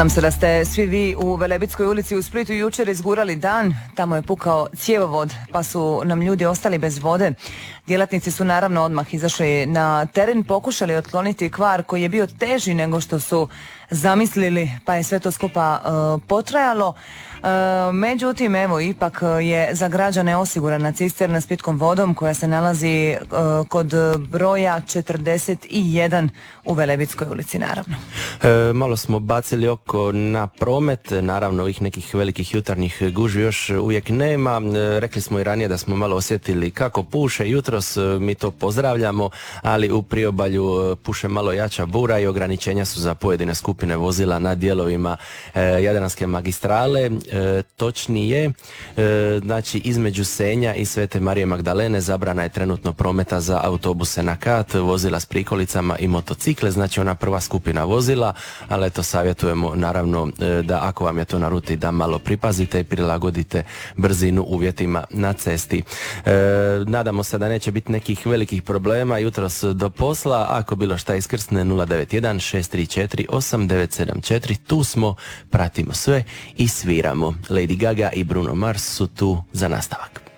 Nadam se da ste svi vi u Velebitskoj ulici u Splitu jučer izgurali dan. Tamo je pukao cjevovod pa su nam ljudi ostali bez vode. Djelatnici su naravno odmah izašli na teren, pokušali otkloniti kvar koji je bio teži nego što su zamislili, pa je sve to skupa potrajalo. Međutim, evo, ipak je za građane osigurana cisterna s pitkom vodom koja se nalazi kod broja 41 u Velebitskoj ulici, naravno. Malo smo bacili oko na promet, naravno ovih nekih velikih jutarnjih gužvi još uvijek nema. Rekli smo i ranije da smo malo osjetili kako puše jutros, mi to pozdravljamo, ali u priobalju puše malo jača bura i ograničenja su za pojedine skupine vozila na dijelovima Jadranske magistrale. Točnije, znači između Senja i Svete Marije Magdalene zabrana je trenutno prometa za autobuse na kat, vozila s prikolicama i motocikle, znači ona prva skupina vozila, ali eto savjetujemo naravno da ako vam je to na ruti da malo pripazite i prilagodite brzinu uvjetima na cesti. Nadamo se da neće biti nekih velikih problema jutros do posla. Ako bilo šta iskrsne 091 634 8974, tu smo, pratimo sve i sviramo. Lady Gaga i Bruno Mars su tu za nastavak.